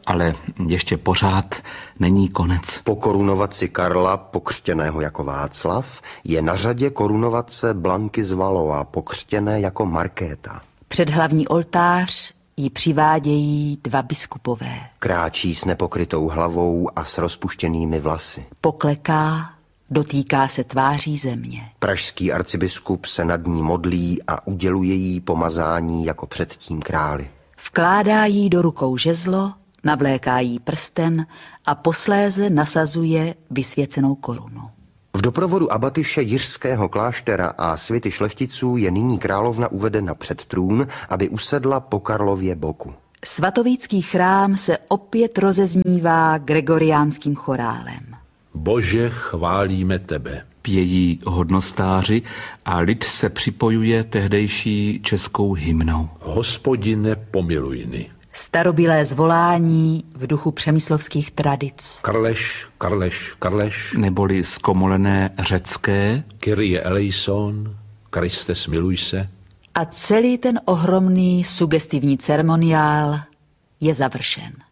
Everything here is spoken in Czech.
ale ještě pořád není konec. Po korunovaci Karla, pokřtěného jako Václav, je na řadě korunovace Blanky z Valois, pokřtěné jako Markéta. Před hlavní oltář ji přivádějí 2 biskupové. Kráčí s nepokrytou hlavou a s rozpuštěnými vlasy. Pokleká, dotýká se tváří země. Pražský arcibiskup se nad ní modlí a uděluje jí pomazání jako předtím králi. Vkládá jí do rukou žezlo, navléká jí prsten a posléze nasazuje vysvěcenou korunu. V doprovodu abatyše Jiřského kláštera a svity šlechticů je nyní královna uvedena před trůn, aby usedla po Karlově boku. Svatovícký chrám se opět rozeznívá gregoriánským chorálem. Bože, chválíme tebe. Pějí hodnostáři a lid se připojuje tehdejší českou hymnou. Hospodine, pomiluj-ny. Starobylé zvolání v duchu přemyslovských tradic. Karleš, Karleš, Karleš. Neboli zkomolené řecké. Kyrie eleison, Kriste, smiluj se. A celý ten ohromný sugestivní ceremoniál je završen.